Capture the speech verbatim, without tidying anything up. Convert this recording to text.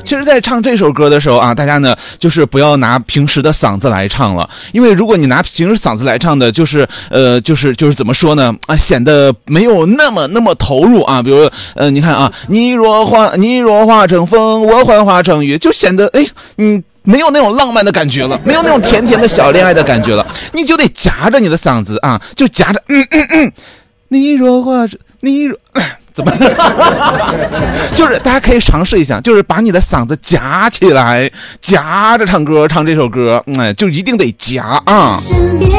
其实在唱这首歌的时候啊，大家呢就是不要拿平时的嗓子来唱了，因为如果你拿平时嗓子来唱的，就是呃就是就是怎么说呢啊，显得没有那么那么投入啊。比如呃你看啊，你若化你若化成风，我幻化成雨，就显得哎嗯。没有那种浪漫的感觉了，没有那种甜甜的小恋爱的感觉了，你就得夹着你的嗓子啊，就夹着嗯嗯嗯，你若化成你若怎么就是大家可以尝试一下，就是把你的嗓子夹起来，夹着唱歌，唱这首歌，嗯，就一定得夹啊。